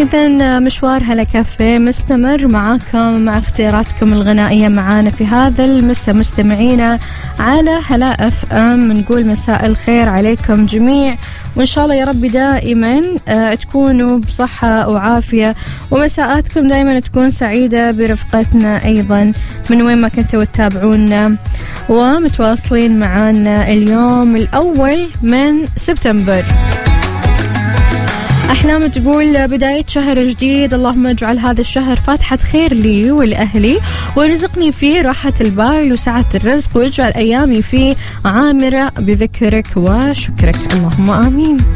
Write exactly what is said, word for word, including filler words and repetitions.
إذن مشوار هلا كافيه مستمر معاكم مع اختياراتكم الغنائية معانا في هذا المساء مستمعينا على هلا اف ام. نقول مساء الخير عليكم جميع، وإن شاء الله يا رب دائما تكونوا بصحة وعافية، ومساءاتكم دائما تكون سعيدة برفقتنا أيضا من وين ما كنتوا تتابعونا ومتواصلين معانا اليوم الأول من سبتمبر. أحلام تقول بداية شهر جديد، اللهم اجعل هذا الشهر فاتحة خير لي ولأهلي، ورزقني فيه راحة البال وسعة الرزق، واجعل أيامي فيه عامرة بذكرك وشكرك، اللهم آمين.